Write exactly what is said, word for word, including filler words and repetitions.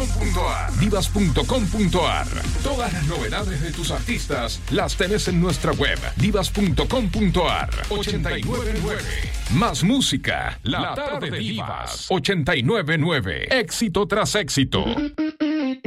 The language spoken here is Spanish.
punto a r. divas punto com punto a r. Todas las novedades de tus artistas las tenés en nuestra web divas punto com punto a r. ochenta y nueve nueve. Más música. La tarde de Divas. ochenta y nueve nueve. Éxito tras éxito.